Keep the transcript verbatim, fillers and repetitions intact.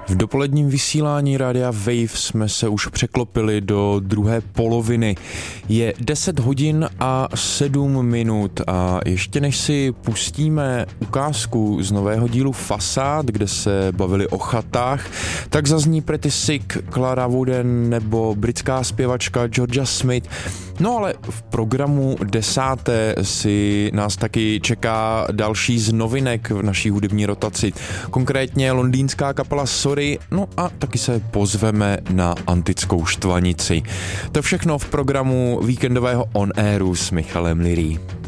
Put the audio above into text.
V dopoledním vysílání Rádia Wave jsme se už překlopili do druhé poloviny. Je deset hodin a sedm minut a ještě než si pustíme ukázku z nového dílu Fasád, kde se bavili o chatách, tak zazní Pretty Sick, Clara Wooden nebo britská zpěvačka Georgia Smith. No ale v programu desáté si nás taky čeká další z novinek v naší hudební rotaci. Konkrétně londýnská kapela Sorry, no a taky se pozveme na antickou štvanici. To všechno v programu víkendového On Airu s Michalem Lirý.